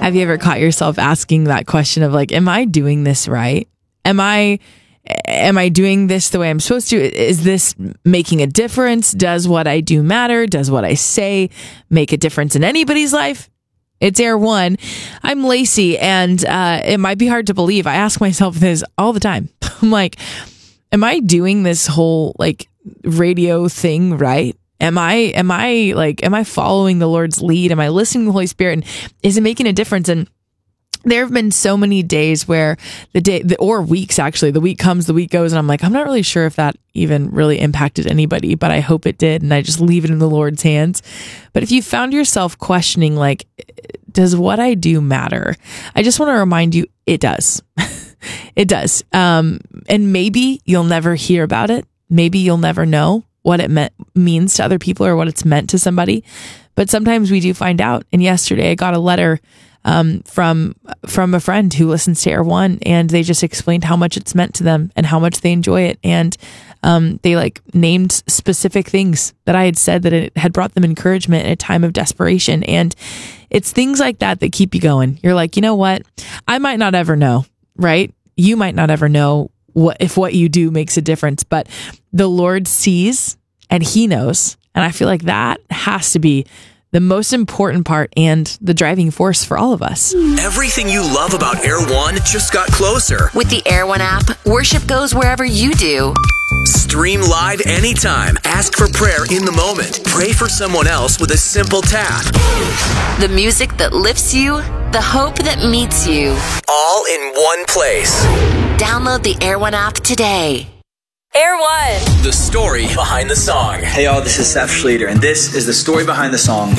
Have you ever caught yourself asking that question of like, am I doing this right? Am I doing this the way I'm supposed to? Is this making a difference? Does what I do matter? Does what I say make a difference in anybody's life? It's Air One. I'm Lacey, and it might be hard to believe. I ask myself this all the time. I'm like, am I doing this whole like radio thing right? Am I following the Lord's lead? Am I listening to the Holy Spirit? And is it making a difference? And there have been so many days where or weeks actually, the week comes, the week goes, and I'm like, I'm not really sure if that even really impacted anybody, but I hope it did. And I just leave it in the Lord's hands. But if you found yourself questioning, like, does what I do matter? I just want to remind you, it does. It does. And maybe you'll never hear about it. Maybe you'll never know what it means to other people or what it's meant to somebody. But sometimes we do find out. And yesterday I got a letter from a friend who listens to Air One, and they just explained how much it's meant to them and how much they enjoy it. And they like named specific things that I had said that it had brought them encouragement in a time of desperation. And it's things like that that keep you going. You're like, you know what? I might not ever know, right? You might not ever know if what you do makes a difference, but the Lord sees and He knows. And I feel like that has to be the most important part and the driving force for all of us. Everything you love about Air One just got closer. With the Air One app, worship goes wherever you do. Stream live anytime. Ask for prayer in the moment. Pray for someone else with a simple tap. The music that lifts you, the hope that meets you. All in one place. Download the Air One app today. Air One. The story behind the song. Hey y'all, this is Seth Schleter, and this is the story behind the song.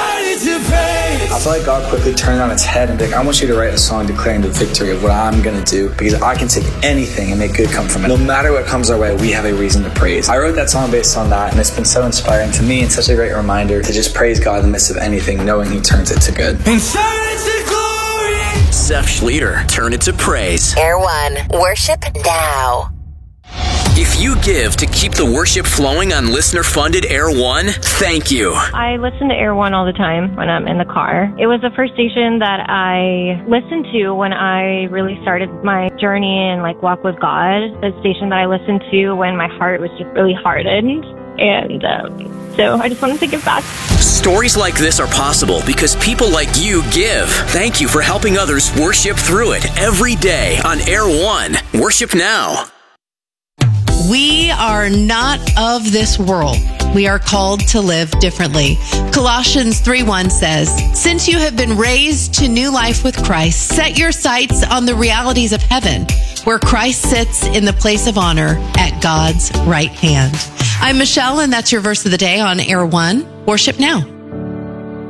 I feel like God quickly turned on its head and be like, I want you to write a song declaring the victory of what I'm going to do, because I can take anything and make good come from it. No matter what comes our way, we have a reason to praise. I wrote that song based on that, and it's been so inspiring to me and such a great reminder to just praise God in the midst of anything, knowing He turns it to good. Seth Schleter, turn it to praise. Air One, worship now. If you give to keep the worship flowing on listener-funded Air One, thank you. I listen to Air One all the time when I'm in the car. It was the first station that I listened to when I really started my journey and walk with God. The station that I listened to when my heart was just really hardened. And so I just wanted to give back. Stories like this are possible because people like you give. Thank you for helping others worship through it every day on Air One. Worship now. We are not of this world. We are called to live differently. Colossians 3:1 says, since you have been raised to new life with Christ, set your sights on the realities of heaven, where Christ sits in the place of honor at God's right hand. I'm Michelle, and that's your verse of the day on Air One. Worship now.